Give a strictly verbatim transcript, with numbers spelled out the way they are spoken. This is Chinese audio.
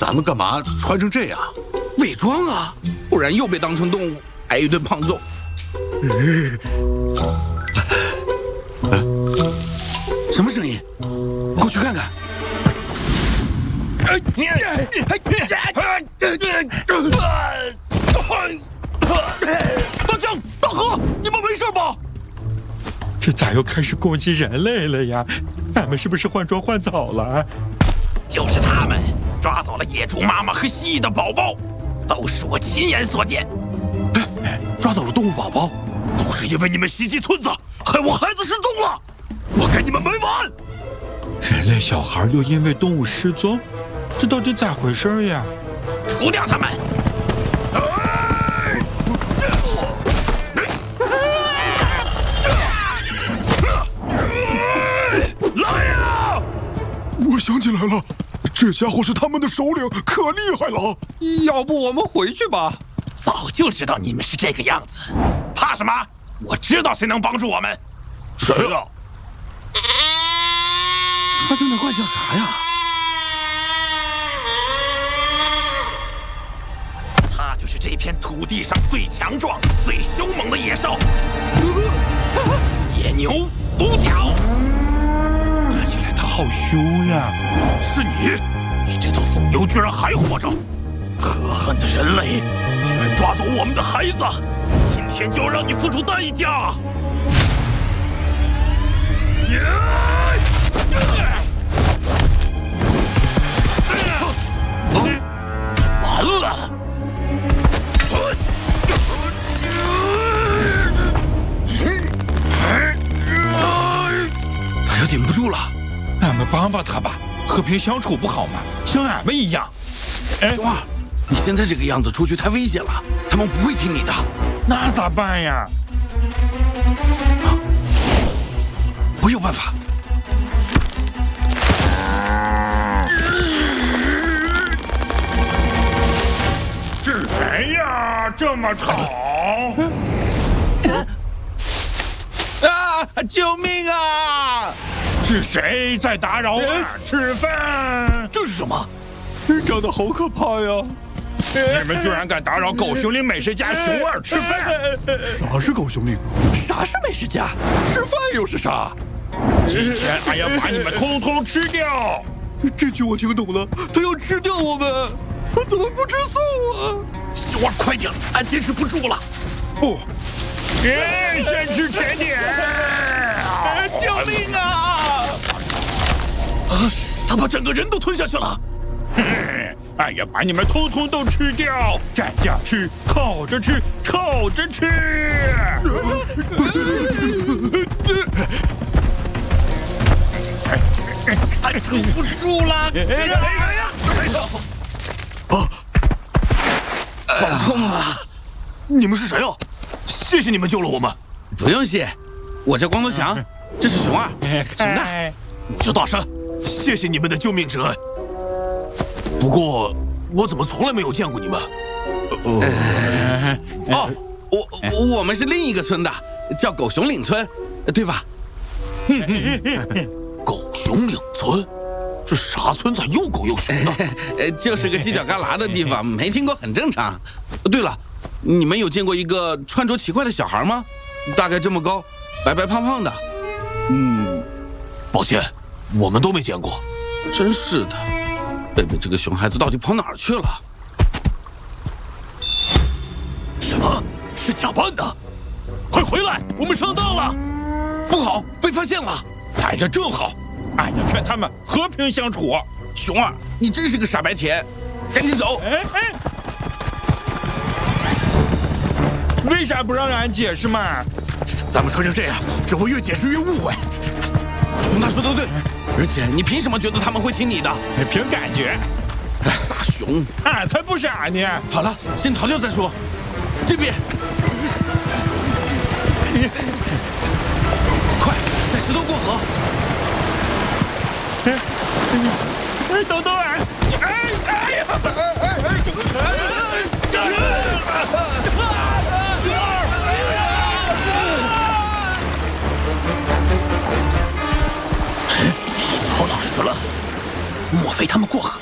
咱们干嘛穿成这样？ 伪装啊，不然又被当成动物挨一顿胖揍。什么声音？过去看看。 大江、大河，你们没事吧？ 这咋又开始攻击人类了呀？俺们是不是换装换早了？ 就是他们抓走了野猪妈妈和蜥蜴的宝宝，都是我亲眼所见。 哎，抓走了动物宝宝， 都是因为你们袭击村子，害我孩子失踪了，我跟你们没完！ 人类小孩又因为动物失踪，这到底咋回事呀？ 除掉他们！来呀！ 我想起来了，这家伙是他们的首领，可厉害了。 要不我们回去吧？ 早就知道你们是这个样子，怕什么？我知道谁能帮助我们。 谁呀？ 他在那怪叫啥呀？ 他就是这片土地上最强壮、最凶猛的野兽——野牛独角。 看起来他好凶呀！ 是你，你这头疯牛居然还活着！可恨的人类，居然抓走我们的孩子！今天就要让你付出代价！完了！ 他要顶不住了， 俺们帮帮他吧，和平相处不好吗？像俺们一样。哎， 熊二，你现在这个样子出去太危险了，他们不会听你的。 那咋办呀？ 啊，我有办法。 是谁呀？这么吵！ 啊！救命啊！ 是谁在打扰我吃饭？ 这是什么？ 长得好可怕呀！ 你们居然敢打扰狗熊岭美食家熊二吃饭！ 啥是狗熊岭？ 啥是美食家？吃饭又是啥？ 今天俺要把你们通通吃掉！ 这句我听懂了，他要吃掉我们，他怎么不吃素啊？ 熊二，快点，俺坚持不住了！ 不，耶，先吃甜点！ 救命啊！ 啊，他把整个人都吞下去了！ 俺要把你们通通都吃掉！蘸酱吃，烤着吃，炒着吃！ 俺撑不住了！哎呀！ 啊！好痛啊！ 你们是谁啊？谢谢你们救了我们。 不用谢，我叫光头强，这是熊二，熊大， 我叫大山，谢谢你们的救命之恩。不过，我怎么从来没有见过你们？ 哦，我我们是另一个村的，叫狗熊岭村，对吧？ 狗熊岭村，这啥村子又狗又熊的？ 呃，就是个犄角旮旯的地方，没听过很正常。对了，你们有见过一个穿着奇怪的小孩吗？大概这么高，白白胖胖的。 嗯，抱歉，我们都没见过。 真是的。贝贝这个熊孩子到底跑哪儿去了？ 什么？是假扮的？快回来，我们上当了！ 不好，被发现了！ 来的正好，俺要劝他们和平相处。 熊二，你真是个傻白甜，赶紧走！ 哎哎，为啥不让俺解释嘛？ 咱们穿成这样，只会越解释越误会。 熊大说的对，而且你凭什么觉得他们会听你的？ 凭感觉。 傻熊， 俺才不傻呢！ 好了，先逃掉再说。这边，快，在石头过河。 哎，哎，等等俺！哎哎呀！哎哎跑哪儿去了？莫非他们过河？